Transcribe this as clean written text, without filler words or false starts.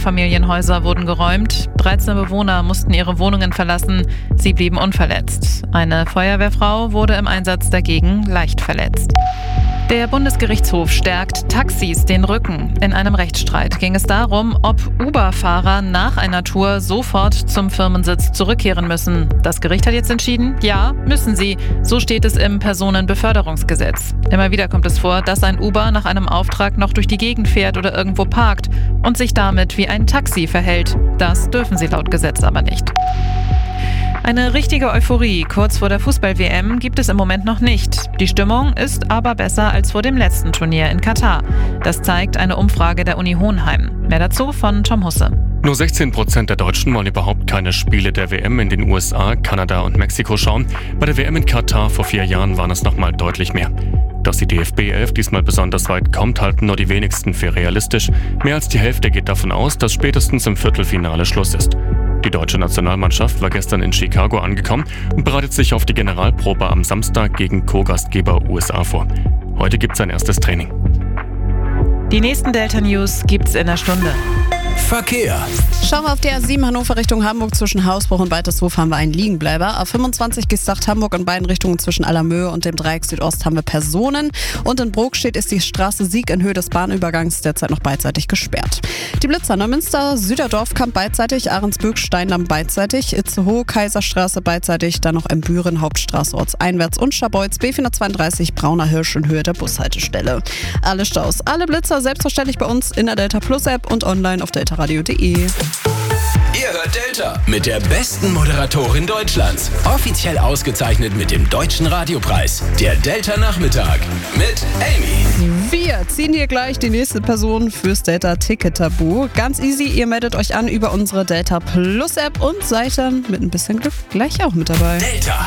Mehrfamilienhäuser wurden geräumt. 13 Bewohner mussten ihre Wohnungen verlassen. Sie blieben unverletzt. Eine Feuerwehrfrau wurde im Einsatz dagegen leicht verletzt. Der Bundesgerichtshof stärkt Taxis den Rücken. In einem Rechtsstreit ging es darum, ob Uber-Fahrer nach einer Tour sofort zum Firmensitz zurückkehren müssen. Das Gericht hat jetzt entschieden, ja, müssen sie. So steht es im Personenbeförderungsgesetz. Immer wieder kommt es vor, dass ein Uber nach einem Auftrag noch durch die Gegend fährt oder irgendwo parkt und sich damit wie ein Taxi verhält. Das dürfen sie laut Gesetz aber nicht. Eine richtige Euphorie kurz vor der Fußball-WM gibt es im Moment noch nicht. Die Stimmung ist aber besser als vor dem letzten Turnier in Katar. Das zeigt eine Umfrage der Uni Hohenheim. Mehr dazu von Tom Husse. Nur 16% der Deutschen wollen überhaupt keine Spiele der WM in den USA, Kanada und Mexiko schauen. Bei der WM in Katar vor 4 Jahren waren es nochmal deutlich mehr. Dass die DFB 11 diesmal besonders weit kommt, halten nur die wenigsten für realistisch. Mehr als die Hälfte geht davon aus, dass spätestens im Viertelfinale Schluss ist. Die deutsche Nationalmannschaft war gestern in Chicago angekommen und bereitet sich auf die Generalprobe am Samstag gegen Co-Gastgeber USA vor. Heute gibt's sein erstes Training. Die nächsten Delta News gibt's in einer Stunde. Verkehr. Schauen wir auf die A7 Hannover Richtung Hamburg. Zwischen Hausbruch und Waltershof haben wir einen Liegenbleiber. A25 Gestacht Hamburg in beiden Richtungen zwischen Allermöhe und dem Dreieck Südost haben wir Personen. Und in Brokstedt ist die Straße Sieg in Höhe des Bahnübergangs derzeit noch beidseitig gesperrt. Die Blitzer Neumünster, Süderdorfkamp beidseitig, Ahrensbürg, Steindamm beidseitig, Itzehoe, Kaiserstraße beidseitig, dann noch Büren, Hauptstraße ortseinwärts und Scharbeutz, B432, Brauner Hirsch in Höhe der Bushaltestelle. Alle Staus, alle Blitzer selbstverständlich bei uns in der Delta Plus App und online auf deltaradio.de. Ihr hört Delta mit der besten Moderatorin Deutschlands. Offiziell ausgezeichnet mit dem Deutschen Radiopreis. Der Delta Nachmittag mit Amy. Wir ziehen hier gleich die nächste Person fürs Delta Ticket Tabu. Ganz easy, ihr meldet euch an über unsere Delta Plus App und seid dann mit ein bisschen Glück gleich auch mit dabei. Delta.